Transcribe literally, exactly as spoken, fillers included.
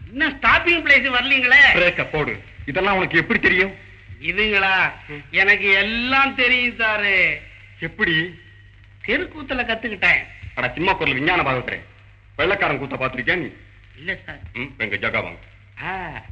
இன்னும் stopping place வரலீங்களே. பிரேக்க போடு. இதெல்லாம் உனக்கு எப்படி தெரியும்? இதுங்களா, எனக்கு எல்லாம் தெரியும் சாரு. எப்படி? தெருக்கூத்துல கத்துக்கிட்டேன். அட சினிமா குரல் விஞ்ஞான பாகத்திரேன். வெள்ளக்காரன் கூத்த பாத்திருக்கியா நீ? இல்ல சார். எங்க ஜகா வாங்க.